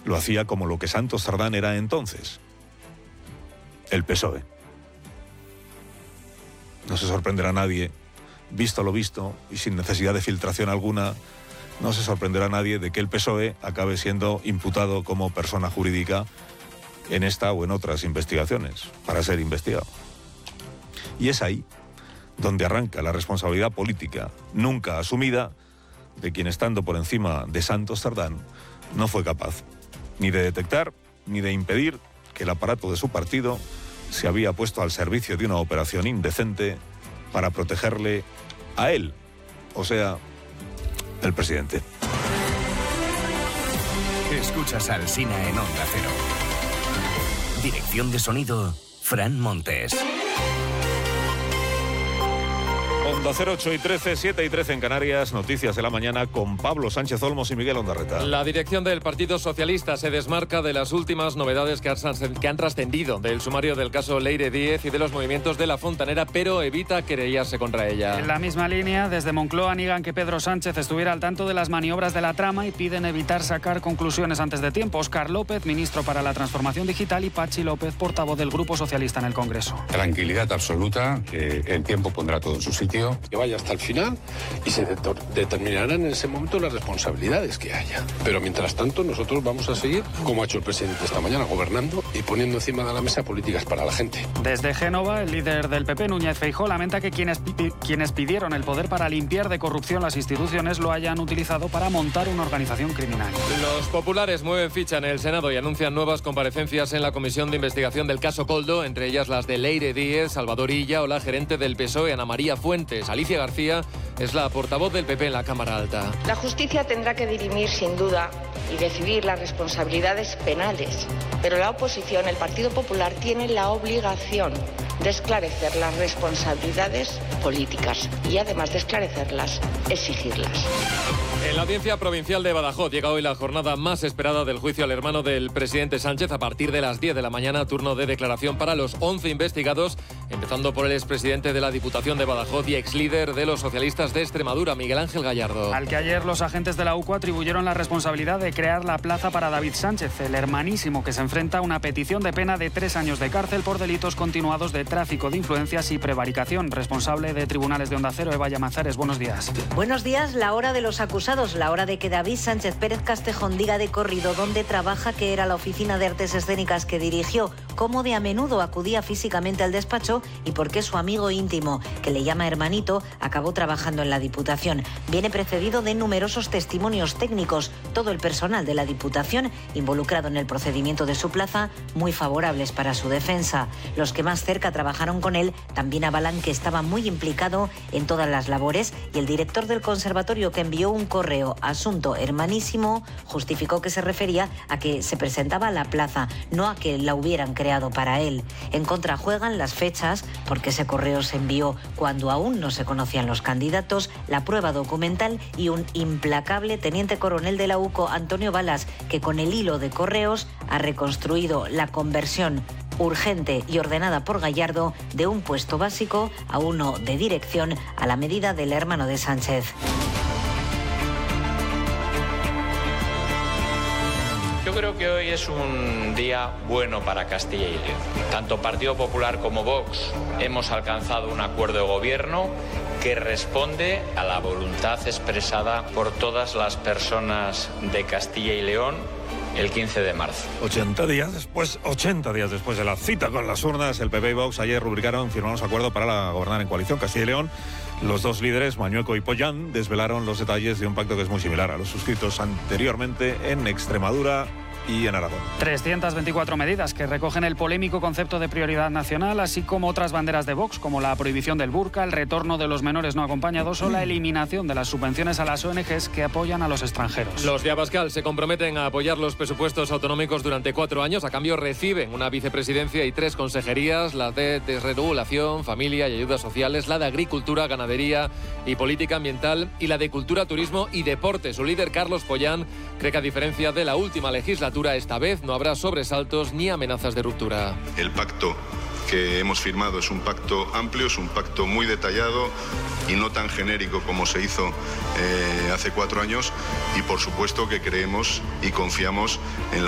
lo hacía como lo que Santos Cerdán era entonces: el PSOE. No se sorprenderá a nadie, visto lo visto y sin necesidad de filtración alguna, no se sorprenderá a nadie de que el PSOE acabe siendo imputado como persona jurídica en esta o en otras investigaciones, para ser investigado. Y es ahí donde arranca la responsabilidad política, nunca asumida, de quien, estando por encima de Santos Cerdán, no fue capaz ni de detectar ni de impedir que el aparato de su partido se había puesto al servicio de una operación indecente para protegerle a él, o sea, el presidente. Escuchas a Alsina en Onda Cero. Dirección de sonido, Fran Montes. Onda 0, 8 y 13, 7 y 13 en Canarias, noticias de la mañana con Pablo Sánchez Olmos y Miguel Ondarreta. La dirección del Partido Socialista se desmarca de las últimas novedades que han trascendido del sumario del caso Leire Díez y de los movimientos de La Fontanera, pero evita querellarse contra ella. En la misma línea, desde Moncloa niegan que Pedro Sánchez estuviera al tanto de las maniobras de la trama y piden evitar sacar conclusiones antes de tiempo. Óscar López, ministro para la Transformación Digital, y Patxi López, portavoz del Grupo Socialista en el Congreso. Tranquilidad absoluta, que el tiempo pondrá todo en su sitio. Que vaya hasta el final y se determinarán en ese momento las responsabilidades que haya. Pero mientras tanto nosotros vamos a seguir, como ha hecho el presidente esta mañana, gobernando y poniendo encima de la mesa políticas para la gente. Desde Génova, el líder del PP, Núñez Feijóo, lamenta que quienes pidieron el poder para limpiar de corrupción las instituciones lo hayan utilizado para montar una organización criminal. Los populares mueven ficha en el Senado y anuncian nuevas comparecencias en la comisión de investigación del caso Koldo, entre ellas las de Leire Díez, Salvador Illa o la gerente del PSOE, Ana María Fuentes. Alicia García es la portavoz del PP en la Cámara Alta. La justicia tendrá que dirimir sin duda y decidir las responsabilidades penales, pero la oposición, el Partido Popular, tiene la obligación de esclarecer las responsabilidades políticas y, además de esclarecerlas, exigirlas. En la Audiencia Provincial de Badajoz llega hoy la jornada más esperada del juicio al hermano del presidente Sánchez. A partir de las 10 de la mañana, turno de declaración para los 11 investigados, empezando por el expresidente de la Diputación de Badajoz y exlíder de los socialistas de Extremadura, Miguel Ángel Gallardo. Al que ayer los agentes de la UCO atribuyeron la responsabilidad de crear la plaza para David Sánchez, el hermanísimo que se enfrenta a una petición de pena de 3 años de cárcel por delitos continuados de tráfico de influencias y prevaricación. Responsable de Tribunales de Onda Cero, Eva Llamazares, buenos días. Buenos días. La hora de los acusados, la hora de que David Sánchez Pérez Castejón diga de corrido dónde trabaja, que era la oficina de artes escénicas que dirigió, cómo de a menudo acudía físicamente al despacho y por qué su amigo íntimo, que le llama hermanito, acabó trabajando en la Diputación. Viene precedido de numerosos testimonios técnicos, todo el personal de la Diputación involucrado en el procedimiento de su plaza, muy favorables para su defensa. Los que más cerca trabajaron con él también avalan que estaba muy implicado en todas las labores, y el director del conservatorio, que envió un correo asunto hermanísimo, justificó que se refería a que se presentaba a la plaza, no a que la hubieran creado para él. En contra juegan las fechas, porque ese correo se envió cuando aún no se conocían los candidatos, la prueba documental y un implacable teniente coronel de la UCO, Antonio Balas, que con el hilo de correos ha reconstruido la conversión urgente y ordenada por Gallardo de un puesto básico a uno de dirección, a la medida del hermano de Sánchez. Yo creo que hoy es un día bueno para Castilla y León. Tanto Partido Popular como Vox hemos alcanzado un acuerdo de gobierno que responde a la voluntad expresada por todas las personas de Castilla y León el 15 de marzo. 80 días después de la cita con las urnas, el PP y Vox ayer firmaron un acuerdo para gobernar en coalición. Castilla y León, los dos líderes, Mañueco y Pollán, desvelaron los detalles de un pacto que es muy similar a los suscritos anteriormente en Extremadura y en Aragón. 324 medidas que recogen el polémico concepto de prioridad nacional, así como otras banderas de Vox, como la prohibición del burka, el retorno de los menores no acompañados o la eliminación de las subvenciones a las ONGs que apoyan a los extranjeros. Los de Abascal se comprometen a apoyar los presupuestos autonómicos durante 4 años. A cambio reciben una vicepresidencia y 3 consejerías, la de desregulación, familia y ayudas sociales, la de agricultura, ganadería y política ambiental, y la de cultura, turismo y deporte. Su líder, Carlos Pollán, cree que a diferencia de la última legislatura, esta vez no habrá sobresaltos ni amenazas de ruptura. El pacto que hemos firmado es un pacto amplio, es un pacto muy detallado y no tan genérico como se hizo hace 4 años, y por supuesto que creemos y confiamos en la